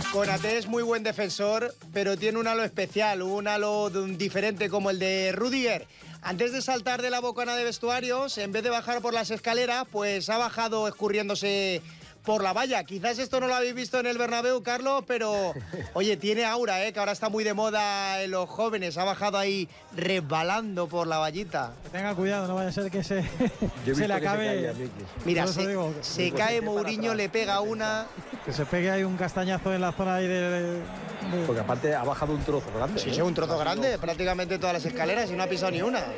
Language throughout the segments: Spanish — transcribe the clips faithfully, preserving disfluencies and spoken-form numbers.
Konaté es muy buen defensor, pero tiene un halo especial, un halo de un diferente como el de Rüdiger. Antes de saltar de la bocana de vestuarios, en vez de bajar por las escaleras, pues ha bajado escurriéndose por la valla. Quizás esto no lo habéis visto en el Bernabéu, Carlos, pero oye, tiene aura, ¿eh? Que ahora está muy de moda en los jóvenes. Ha bajado ahí resbalando por la vallita. Que tenga cuidado, no vaya a ser que se, se le acabe. Se Mira, se, digo, se cae Mourinho, le pega una. Que se pegue ahí un castañazo en la zona ahí de... de, de... Porque aparte ha bajado un trozo grande. Sí, ¿eh? sí, un trozo grande, prácticamente todas las escaleras y no ha pisado ni una.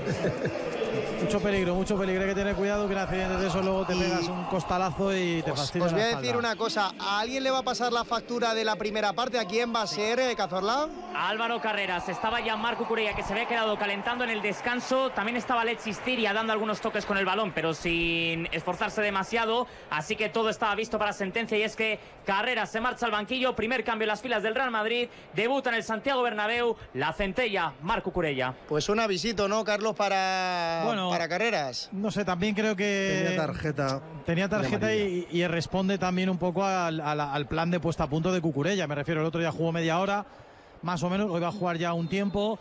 Mucho peligro, mucho peligro, hay que tener cuidado que en accidentes de eso luego te pegas un costalazo y te fastidia. Os voy a decir una cosa, ¿a alguien le va a pasar la factura de la primera parte? ¿A quién va a ser, eh, Cazorla? A Álvaro Carreras, estaba ya Marc Cucurella que se había quedado calentando en el descanso, también estaba Alexis Tiria dando algunos toques con el balón, pero sin esforzarse demasiado, así que todo estaba visto para sentencia y es que Carreras se marcha al banquillo, primer cambio en las filas del Real Madrid, debuta en el Santiago Bernabéu, la centella Marc Cucurella. Pues un avisito, ¿no, Carlos, para, bueno, para Carreras? No sé, también creo que... Tenía tarjeta. Tenía tarjeta y, y responde también un poco al, al, al plan de puesta a punto de Cucurella, me refiero, el otro día jugó media hora, más o menos, hoy va a jugar ya un tiempo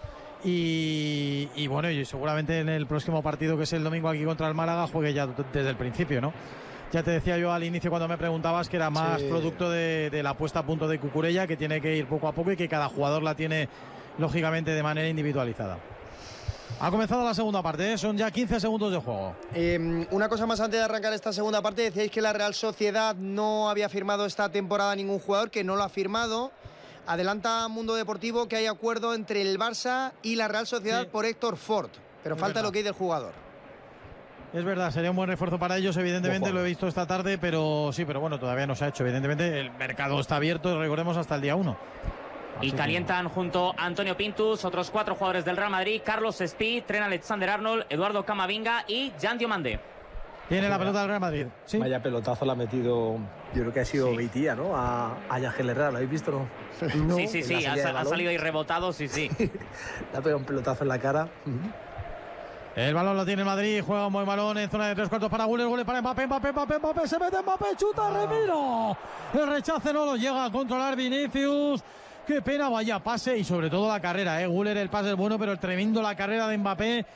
y, y bueno, y seguramente en el próximo partido que es el domingo aquí contra el Málaga juegue ya desde el principio, ¿no? Ya te decía yo al inicio cuando me preguntabas que era más sí. producto de, de la puesta a punto de Cucurella, que tiene que ir poco a poco y que cada jugador la tiene lógicamente de manera individualizada. Ha comenzado la segunda parte, ¿eh? Son ya quince segundos de juego. Eh, una cosa más antes de arrancar esta segunda parte, decíais que la Real Sociedad no había firmado esta temporada ningún jugador, que no lo ha firmado. Adelanta Mundo Deportivo que hay acuerdo entre el Barça y la Real Sociedad sí. por Héctor Ford, pero es falta verdad. Lo que hay del jugador. Es verdad, sería un buen refuerzo para ellos, evidentemente, lo he visto esta tarde, pero sí, pero bueno, todavía no se ha hecho, evidentemente, el mercado está abierto, recordemos, hasta el día uno. Y calientan junto a Antonio Pintus otros cuatro jugadores del Real Madrid: Carlos Espí, Trent Alexander-Arnold, Eduardo Camavinga y Jan Diomandé. Tiene la pelota del Real Madrid. ¿Sí? Vaya pelotazo la ha metido, yo creo que ha sido sí. Beitía, ¿no? A, a Yangel Herrera, ¿lo habéis visto, no? no sí, sí, sí, ha, ha salido ahí rebotado, sí, sí. Le ha pegado un pelotazo en la cara. El balón lo tiene el Madrid, juega un buen balón en zona de tres cuartos para Guller, Guller para Mbappé, Mbappé, Mbappé, Mbappé, se mete Mbappé, chuta, Remiro. El rechace no lo llega a controlar Vinicius. Qué pena, vaya pase y sobre todo la carrera, eh. Guller el pase es bueno, pero el tremendo la carrera de Mbappé